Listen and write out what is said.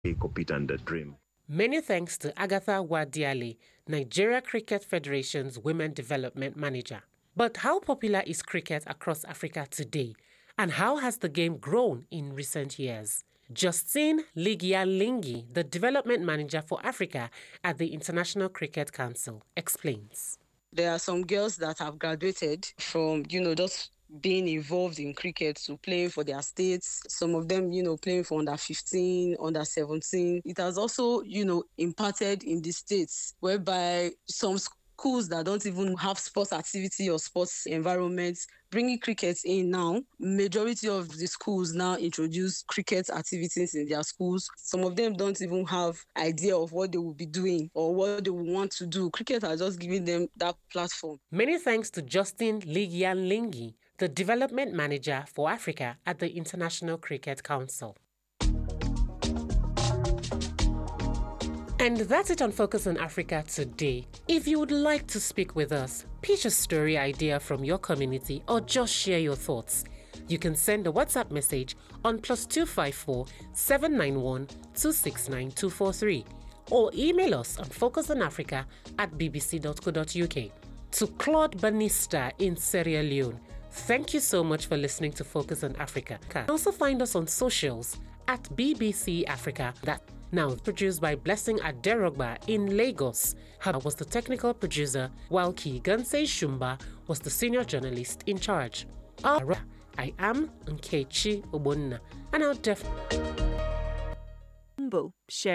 compete and dream. Many thanks to Agatha Wadiale, Nigeria Cricket Federation's Women Development Manager. But how popular is cricket across Africa today? And how has the game grown in recent years? Justine Ligia-Lingi, the Development Manager for Africa at the International Cricket Council, explains. There are some girls that have graduated from, just being involved in cricket to playing for their states. Some of them, playing for under 15, under 17. It has also, imparted in the states whereby some schools that don't even have sports activity or sports environments, bringing cricket in now. Majority of the schools now introduce cricket activities in their schools. Some of them don't even have idea of what they will be doing or what they will want to do. Cricket has just given them that platform. Many thanks to Justine Ligia-Lingi, the Development Manager for Africa at the International Cricket Council. And that's it on Focus on Africa today. If you would like to speak with us, pitch a story idea from your community, or just share your thoughts, you can send a WhatsApp message on +254 791 269 243 or email us on focusonafrica@bbc.co.uk. To Claude Banista in Sierra Leone, thank you so much for listening to Focus on Africa. You can also find us on socials at BBC Africa. That now produced by Blessing Aderogba in Lagos. Haba was the technical producer, while Kiganse Shumba was the senior journalist in charge. I am Nkechi Obonna, and I'll